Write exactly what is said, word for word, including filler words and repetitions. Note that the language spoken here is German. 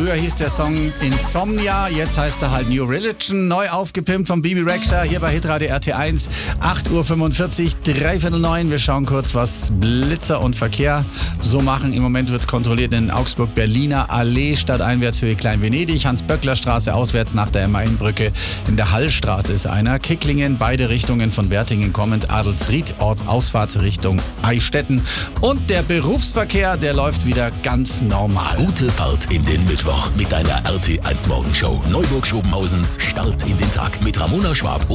Früher hieß der Song Insomnia, jetzt heißt er halt New Religion. Neu aufgepimpt von Bibi Rexha hier bei Hitradio R T eins. acht Uhr fünfundvierzig, dreiviertel neun. Wir schauen kurz, was Blitzer und Verkehr so machen. Im Moment wird kontrolliert in Augsburg Berliner Allee, Stadteinwärtsausfahrt Klein-Venedig, Hans-Böckler-Straße auswärts nach der Main-Brücke. In der Hallstraße ist einer. Kicklingen, beide Richtungen von Wertingen kommend. Adelsried, Ortsausfahrt Richtung Eichstätten. Und der Berufsverkehr, der läuft wieder ganz normal. Gute Fahrt in den Mittwoch mit deiner R T eins Morgenshow. Neuburg-Schobenhausens Start in den Tag mit Ramona Schwab.